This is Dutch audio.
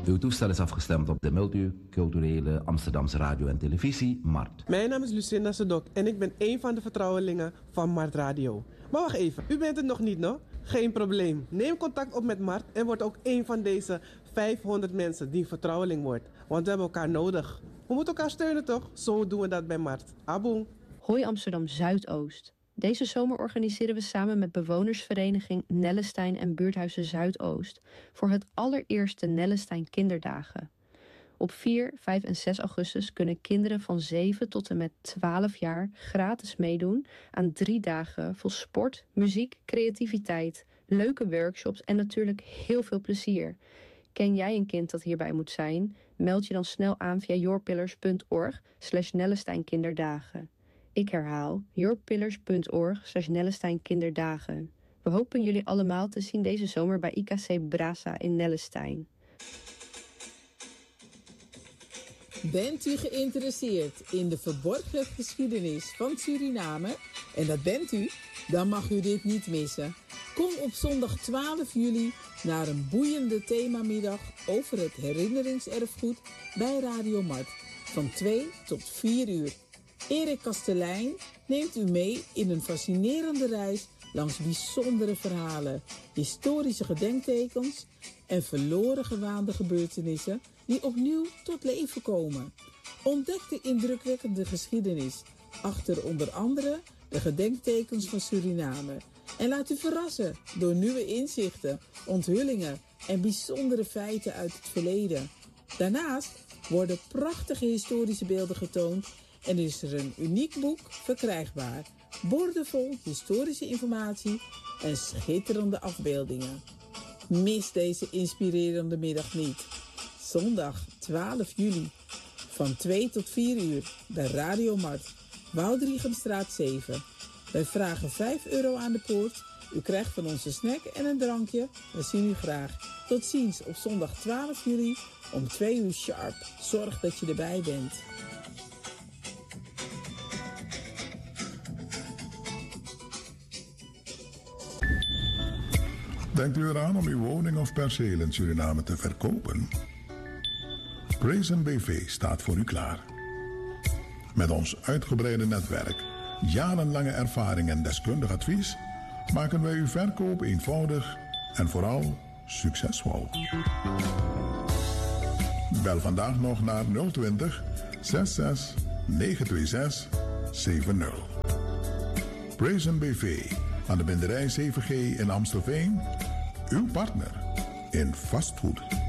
Uw toestel is afgestemd op de multiculturele Amsterdamse radio en televisie, MART. Mijn naam is Lucinda Sedok en ik ben een van de vertrouwelingen van MART Radio. Maar wacht even, u bent het nog niet, no? Geen probleem. Neem contact op met MART en word ook een van deze 500 mensen die vertrouweling wordt. Want we hebben elkaar nodig. We moeten elkaar steunen, toch? Zo doen we dat bij MART. Aboe. Hoi Amsterdam Zuidoost. Deze zomer organiseren we samen met bewonersvereniging Nellestein en buurthuizen Zuidoost voor het allereerste Nellestein Kinderdagen. Op 4, 5 en 6 augustus kunnen kinderen van 7 tot en met 12 jaar gratis meedoen aan 3 dagen vol sport, muziek, creativiteit, leuke workshops en natuurlijk heel veel plezier. Ken jij een kind dat hierbij moet zijn? Meld je dan snel aan via yourpillars.org/Nellestein Kinderdagen. Ik herhaal, yourpillars.org/Nellestein Kinderdagen. We hopen jullie allemaal te zien deze zomer bij IKC Brasa in Nellestein. Bent u geïnteresseerd in de verborgen geschiedenis van Suriname? En dat bent u? Dan mag u dit niet missen. Kom op zondag 12 juli naar een boeiende themamiddag over het herinneringserfgoed bij Radio Mart. Van 2 tot 4 uur. Erik Kastelein neemt u mee in een fascinerende reis langs bijzondere verhalen, historische gedenktekens en verloren gewaande gebeurtenissen die opnieuw tot leven komen. Ontdek de indrukwekkende geschiedenis achter onder andere de gedenktekens van Suriname. En laat u verrassen door nieuwe inzichten, onthullingen en bijzondere feiten uit het verleden. Daarnaast worden prachtige historische beelden getoond en is er een uniek boek verkrijgbaar. Boordevol historische informatie en schitterende afbeeldingen. Mis deze inspirerende middag niet. Zondag 12 juli van 2 tot 4 uur bij Radio Mart, Woudrichenstraat 7. Wij vragen €5 aan de poort. U krijgt van ons een snack en een drankje. We zien u graag. Tot ziens op zondag 12 juli om 2 uur sharp. Zorg dat je erbij bent. Denkt u eraan om uw woning of perceel in Suriname te verkopen? Praisen BV staat voor u klaar. Met ons uitgebreide netwerk, jarenlange ervaring en deskundig advies maken wij uw verkoop eenvoudig en vooral succesvol. Bel vandaag nog naar 020 66 926 70. Praisen BV aan de Binderij 7G in Amstelveen. Uw partner in vastgoed.